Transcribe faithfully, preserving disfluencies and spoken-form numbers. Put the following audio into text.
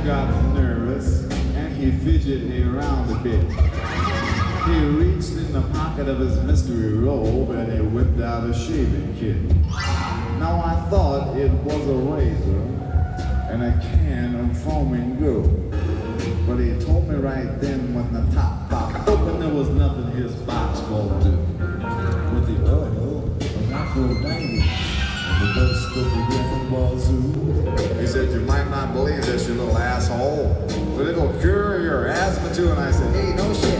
got nervous and he fidgeted around a bit. He reached in the pocket of his mystery robe and he whipped out a shaving kit. Now I thought it was a razor and a can of foaming gold. But he told me right then when the top popped open there was nothing his box won't do. With the oil of Aphrodite and the dust of the grand wazoo. He said, you might not believe this, you little asshole, but it'll cure your asthma too. And I said, hey, no shit.